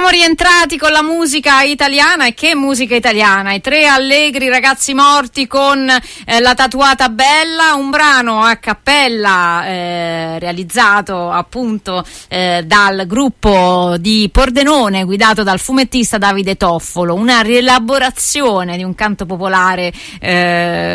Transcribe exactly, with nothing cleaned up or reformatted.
siamo rientrati con la musica italiana. E che musica italiana! I Tre Allegri Ragazzi Morti con eh, La Tatuata Bella, un brano a cappella eh, realizzato appunto eh, dal gruppo di Pordenone guidato dal fumettista Davide Toffolo, una rielaborazione di un canto popolare eh,